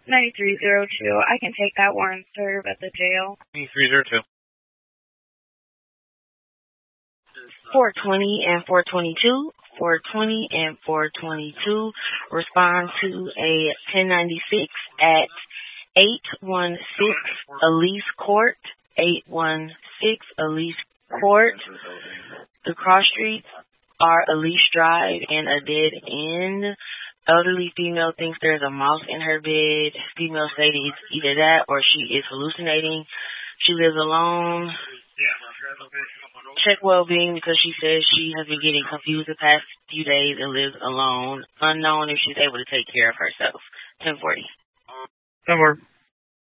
9302. I can take that one and serve at the jail. 9302. 420 and 422. 420 and 422 respond to a 1096 at 816 Elise Court. 816 Elise Court. The cross streets are Elise Drive and a dead end. Elderly female thinks there's a mouse in her bed. Female stated it's either that or she is hallucinating. She lives alone. Check well-being because she says she has been getting confused the past few days and lives alone. Unknown if she's able to take care of herself. 1040. 10-4.